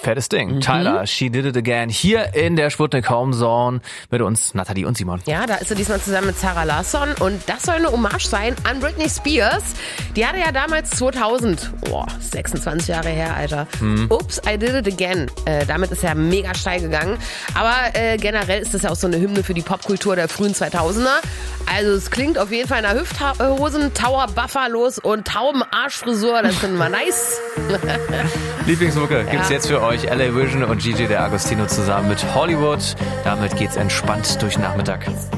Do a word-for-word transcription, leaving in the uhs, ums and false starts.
fettes Ding. Mhm. Tyler, She Did It Again. Hier in der Sputnik Home Zone mit uns Nathalie und Simon. Ja, da ist sie diesmal zusammen mit Zara Larsson und das soll eine Hommage sein an Britney Spears. Die hatte ja damals zweitausend, oh, sechsundzwanzig Jahre her, Alter. Mhm. Oops, I Did It Again. Äh, damit ist er mega steil gegangen. Aber äh, generell ist das ja auch so eine Hymne für die Popkultur der frühen zweitausender. Also es klingt auf jeden Fall nach Hüfthosen, Tower, Buffalos und Taubenarschfrisur. Das finden wir nice. Lieblingsmucke gibt's ja. jetzt für euch. L A Vision und Gigi D'Agostino zusammen mit Hollywood. Damit geht's entspannt durch den Nachmittag.